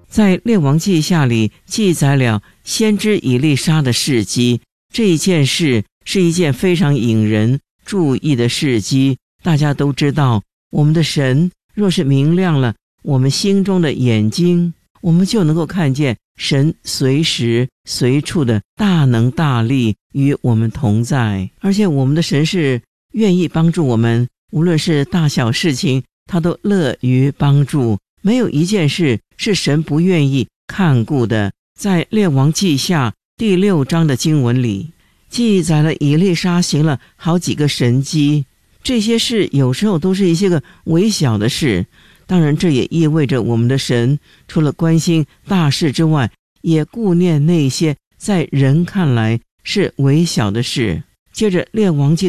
在列王记下里记载了先知以利沙的事迹，这一件事是一件非常引人注意的事迹。大家都知道，我们的神若是明亮了我们心中的眼睛，我们就能够看见神随时随处的大能大力与我们同在。而且我们的神是愿意帮助我们，无论是大小事情他都乐于帮助，没有一件事是神不愿意看顾的。在列王记下第6章的经文里记载了以利沙行了好几个神迹，这些事有时候都是一些个微小的事，当然这也意味着我们的神除了关心大事之外，也顾念那些在人看来是微小的事。接着列王记